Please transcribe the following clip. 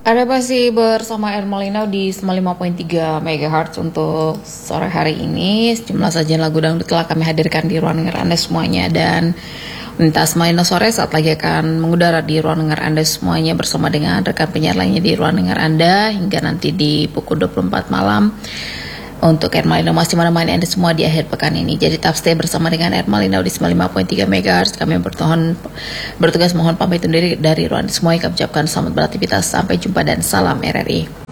Ada masih bersama Ermalina di 95.3 MHz untuk sore hari ini. Sejumlah sajian lagu dangdut telah kami hadirkan di ruang dengar Anda semuanya, dan lintas Malina sore saat lagi akan mengudara di ruang dengar Anda semuanya bersama dengan rekan penyiar lainnya di ruang dengar Anda hingga nanti di pukul 24 malam. Untuk Ermalina masih menemani Anda semua di akhir pekan ini. Jadi tetap stay bersama dengan Ermalina di 95.3 MHz. Kami bertugas mohon pamit undur diri dari ruang semuanya. Kami ucapkan selamat beraktivitas. Sampai jumpa dan salam RRI.